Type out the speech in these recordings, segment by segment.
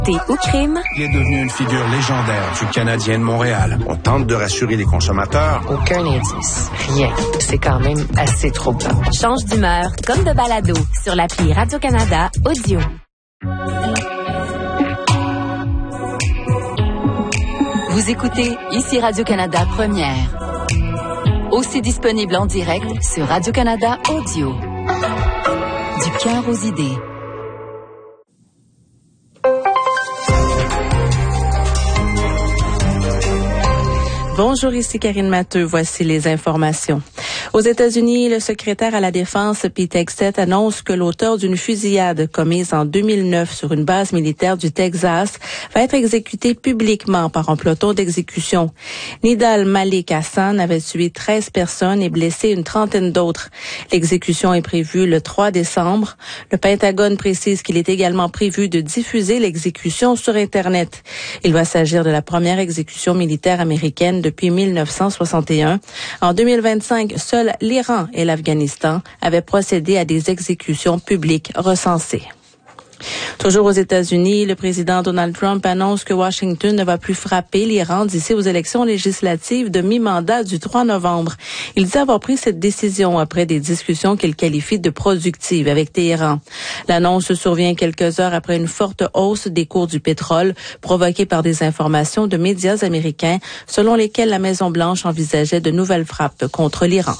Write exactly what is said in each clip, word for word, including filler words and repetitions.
Au crime. Il est devenu une figure légendaire du Canadien de Montréal. On tente de rassurer les consommateurs. Aucun indice. Rien. C'est quand même assez troublant. Change d'humeur comme de balado sur l'appli Radio-Canada Audio. Vous écoutez ici Radio-Canada Première. Aussi disponible en direct sur Radio-Canada Audio. Du cœur aux idées. Bonjour, ici Karine Matteux. Voici les informations. Aux États-Unis, le secrétaire à la Défense, Pete Hegseth, annonce que l'auteur d'une fusillade commise en deux mille neuf sur une base militaire du Texas va être exécuté publiquement par un peloton d'exécution. Nidal Malik Hassan avait tué treize personnes et blessé une trentaine d'autres. L'exécution est prévue le trois décembre. Le Pentagone précise qu'il est également prévu de diffuser l'exécution sur Internet. Il va s'agir de la première exécution militaire américaine depuis mille neuf cent soixante et un. En deux mille vingt-cinq, seuls l'Iran et l'Afghanistan avaient procédé à des exécutions publiques recensées. Toujours aux États-Unis, le président Donald Trump annonce que Washington ne va plus frapper l'Iran d'ici aux élections législatives de mi-mandat du trois novembre. Il dit avoir pris cette décision après des discussions qu'il qualifie de productives avec Téhéran. L'annonce survient quelques heures après une forte hausse des cours du pétrole provoquée par des informations de médias américains selon lesquelles la Maison-Blanche envisageait de nouvelles frappes contre l'Iran.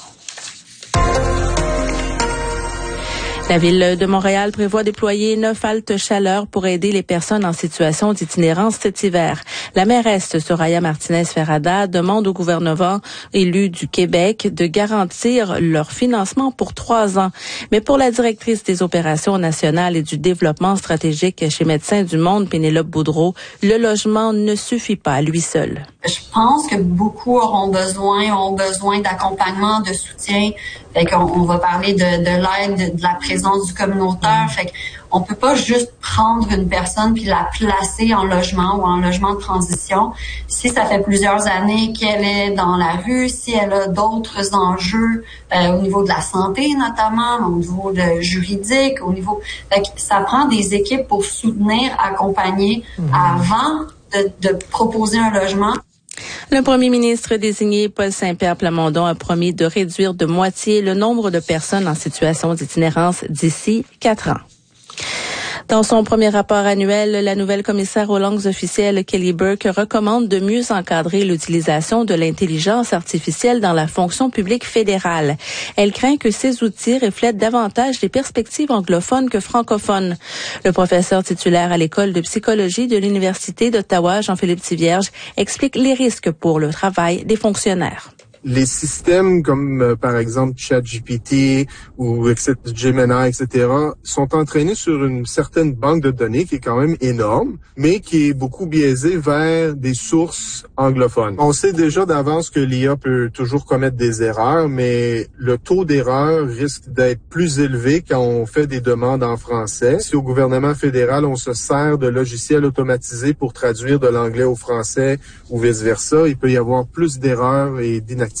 La Ville de Montréal prévoit déployer neuf haltes chaleur pour aider les personnes en situation d'itinérance cet hiver. La mairesse Soraya Martinez-Ferrada demande au gouvernement élu du Québec de garantir leur financement pour trois ans. Mais pour la directrice des opérations nationales et du développement stratégique chez Médecins du Monde, Pénélope Boudreau, le logement ne suffit pas à lui seul. Je pense que beaucoup auront besoin, ont besoin d'accompagnement, de soutien. Fait qu'on on va parler de, de l'aide, de, de la présence du communautaire. Fait qu'on peut pas juste prendre une personne puis la placer en logement ou en logement de transition. Si ça fait plusieurs années qu'elle est dans la rue, si elle a d'autres enjeux euh, au niveau de la santé notamment, au niveau de juridique, au niveau, fait que ça prend des équipes pour soutenir, accompagner mmh. avant de, de proposer un logement. Le premier ministre désigné, Paul Saint-Pierre Plamondon, a promis de réduire de moitié le nombre de personnes en situation d'itinérance d'ici quatre ans. Dans son premier rapport annuel, la nouvelle commissaire aux langues officielles, Kelly Burke, recommande de mieux encadrer l'utilisation de l'intelligence artificielle dans la fonction publique fédérale. Elle craint que ces outils reflètent davantage les perspectives anglophones que francophones. Le professeur titulaire à l'école de psychologie de l'Université d'Ottawa, Jean-Philippe Tivierge, explique les risques pour le travail des fonctionnaires. Les systèmes comme, euh, par exemple, ChatGPT ou Gemini, et cetera, sont entraînés sur une certaine banque de données qui est quand même énorme, mais qui est beaucoup biaisée vers des sources anglophones. On sait déjà d'avance que l'I A peut toujours commettre des erreurs, mais le taux d'erreur risque d'être plus élevé quand on fait des demandes en français. Si au gouvernement fédéral, on se sert de logiciels automatisés pour traduire de l'anglais au français ou vice-versa, il peut y avoir plus d'erreurs et d'inactivité.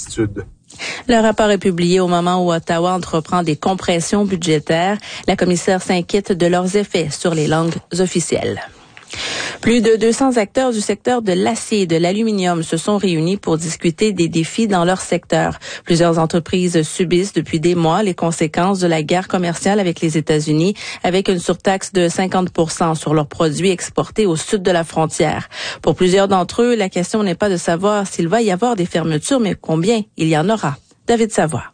Le rapport est publié au moment où Ottawa entreprend des compressions budgétaires. La commissaire s'inquiète de leurs effets sur les langues officielles. Plus de deux cents acteurs du secteur de l'acier et de l'aluminium se sont réunis pour discuter des défis dans leur secteur. Plusieurs entreprises subissent depuis des mois les conséquences de la guerre commerciale avec les États-Unis, avec une surtaxe de cinquante pour cent sur leurs produits exportés au sud de la frontière. Pour plusieurs d'entre eux, la question n'est pas de savoir s'il va y avoir des fermetures, mais combien il y en aura. David Savoie.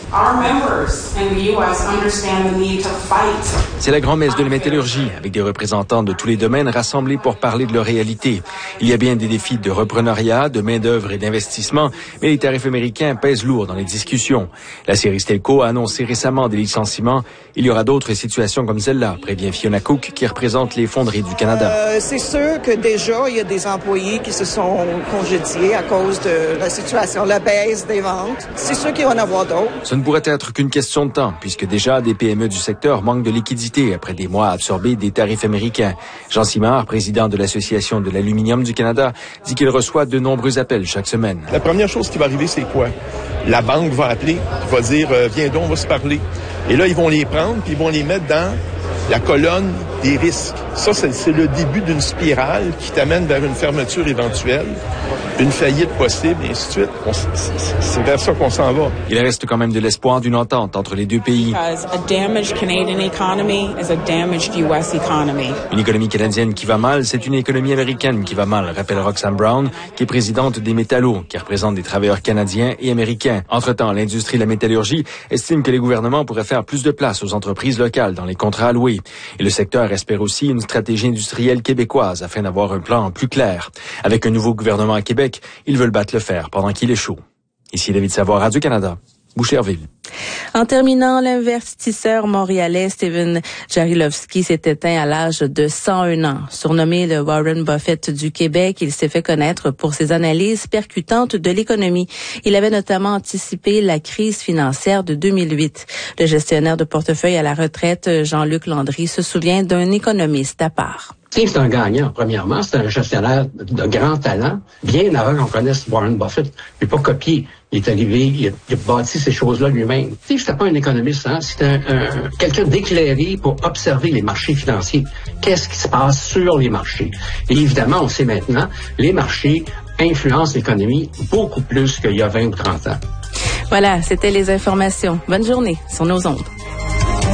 C'est la grand-messe de la métallurgie, avec des représentants de tous les domaines rassemblés pour parler de leur réalité. Il y a bien des défis de reprenariat, de main-d'œuvre et d'investissement, mais les tarifs américains pèsent lourd dans les discussions. La série Stelco a annoncé récemment des licenciements. Il y aura d'autres situations comme celle-là, prévient Fiona Cook, qui représente les fonderies du Canada. Euh, c'est sûr que déjà, il y a des employés qui se sont congédiés à cause de la situation, la baisse des ventes. C'est sûr qu'il va en avoir d'autres. Ce ne pourrait être qu'une question de temps, puisque déjà des P M E du secteur manquent de liquidité après des mois absorbés des tarifs américains. Jean Simard, président de l'Association de l'aluminium du Canada, dit qu'il reçoit de nombreux appels chaque semaine. La première chose qui va arriver, c'est quoi? La banque va appeler, va dire euh, « Viens donc, on va se parler ». Et là, ils vont les prendre, puis ils vont les mettre dans la colonne des risques. Ça, c'est, c'est le début d'une spirale qui t'amène vers une fermeture éventuelle, une faillite possible, et ainsi de suite. On, c'est, c'est vers ça qu'on s'en va. Il reste quand même de l'espoir d'une entente entre les deux pays. Une économie canadienne qui va mal, c'est une économie américaine qui va mal, rappelle Roxanne Brown, qui est présidente des Métallos, qui représente des travailleurs canadiens et américains. Entre-temps, l'industrie de la métallurgie estime que les gouvernements pourraient faire plus de place aux entreprises locales dans les contrats alloués. Et le secteur espère aussi une stratégie industrielle québécoise afin d'avoir un plan plus clair. Avec un nouveau gouvernement à Québec, ils veulent battre le fer pendant qu'il est chaud. Ici David Savoie, Radio-Canada, Boucherville. En terminant, l'investisseur montréalais Steven Jarilowski s'est éteint à l'âge de cent un ans. Surnommé le Warren Buffett du Québec, il s'est fait connaître pour ses analyses percutantes de l'économie. Il avait notamment anticipé la crise financière de deux mille huit. Le gestionnaire de portefeuille à la retraite, Jean-Luc Landry, se souvient d'un économiste à part. Steve, c'est un gagnant, premièrement. C'est un gestionnaire de grand talent. Bien avant qu'on connaisse Warren Buffett, il n'est pas copié. Il est arrivé, il a, il a bâti ces choses-là lui-même. Steve, c'était pas un économiste, hein. C'était un, un, quelqu'un d'éclairé pour observer les marchés financiers. Qu'est-ce qui se passe sur les marchés? Et évidemment, on sait maintenant, les marchés influencent l'économie beaucoup plus qu'il y a vingt ou trente ans. Voilà, c'était les informations. Bonne journée sur nos ondes.